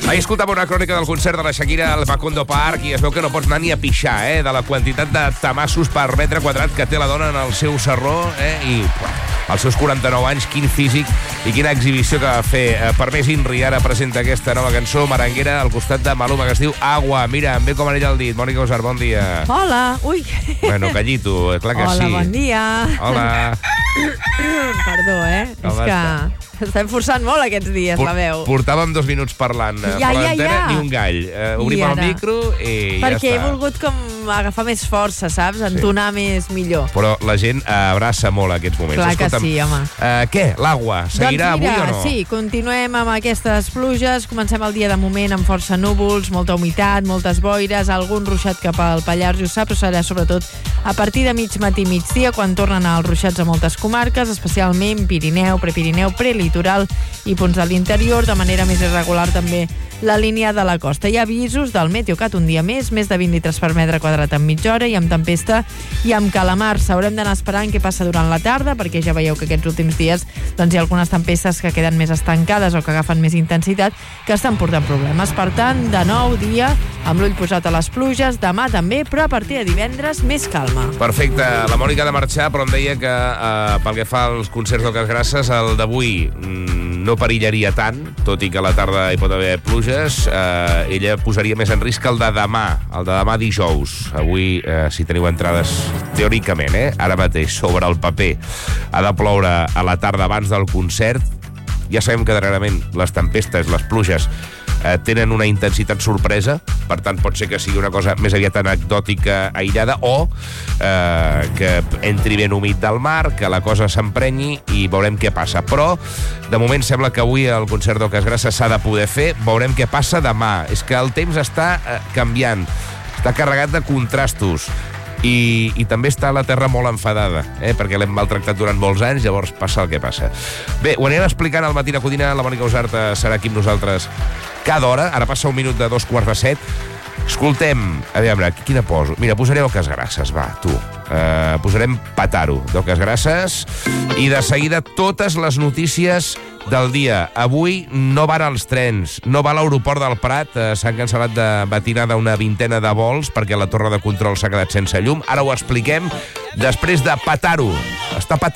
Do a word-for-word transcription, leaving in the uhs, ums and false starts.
Ahir escoltava una crònica del concert de la Shakira al Macondo Park i es veu que no pots anar ni a pixar, eh, de la quantitat de tamassos per metre quadrat que té la dona en el seu sarró, eh, i als seus quaranta-nou anys, quin físic i quina exhibició que va fer. Eh, per més Inri, ara presenta aquesta nova cançó merenguera al costat de Maluma, que es diu Agua. Mira, em ve com anella el dit. Mònica Usar, bon dia. Hola, ui. Bueno, callito, clar que Hola, sí. bon dia. Hola. Perdó, eh? Com És que estem forçant molt aquests dies, la veu. Portàvem dos minuts parlant Ja, per ja, l'antena, ja. ni un gall. Uh, obrim I el ara? micro i ja Perquè està. he volgut com agafar més força, saps? Entonar més millor. Però la gent abraça molt aquests moments. Clar que Escolta'm, sí, home. Uh, què? L'Agua seguirà doncs mira, avui o no? Sí, continuem amb aquestes pluges. Comencem el dia de moment amb força núvols, molta humitat, moltes boires, algun ruixat cap al Pallars Jussà, però serà sobretot a partir de mig matí i migdia, quan tornen els ruixats a moltes comarques, especialment Pirineu, Prepirineu, Prelitoral i punts de l'interior, de manera més irregular també la línia de la costa. Hi ha avisos del Meteocat un dia més, més de vint litres per metre quadrat en mitja hora, i amb tempesta i amb calamars. Haurem d'anar esperant què passa durant la tarda, perquè ja veieu que aquests últims dies doncs, hi ha algunes tempestes que queden més estancades o que agafen més intensitat, que estan portant problemes. Per tant, de nou dia amb l'ull posat a les pluges, demà també, però a partir de divendres més calma. Perfecte. La Mònica ha de marxar, però em deia que eh, pel que fa als concerts d'Oques Grasses, el d'avui mm, no perillaria tant, tot i que a la tarda hi pot haver pluges. Eh, ella posaria més en risc el de demà, el de demà dijous. Avui, eh, si teniu entrades, teòricament, eh, ara mateix, sobre el paper, ha de ploure a la tarda abans del concert. Ja sabem que darrerament les tempestes, les pluges, eh, tenen una intensitat sorpresa, per tant pot ser que sigui una cosa més aviat anecdòtica, aïllada, o eh, que entri ben humit del mar, que la cosa s'emprenyi i veurem què passa. Però, de moment, sembla que avui el concert d'Oques Grasses s'ha de poder fer. Veurem què passa demà. És que el temps està eh, canviant, està carregat de contrastos. I, i també està la terra molt enfadada, eh? perquè l'hem maltractat durant molts anys, llavors passa el que passa. Bé, ho anirem explicant al Matí Codina. La Mònica Usarta serà aquí amb nosaltres cada hora. Ara passa un minut de dos quarts de set. Escoltem, a veure, quina poso? Mira, posaré Oques Grasses, va, tu. Uh, posarem Pataro, d'Oques Grasses, i de seguida totes les notícies del dia. Avui no van els trens, no va a l'aeroport del Prat, eh, s'han cancel·lat de matinada una vintena de vols perquè la torre de control s'ha quedat sense llum. Ara ho expliquem després de Pataro. Està patant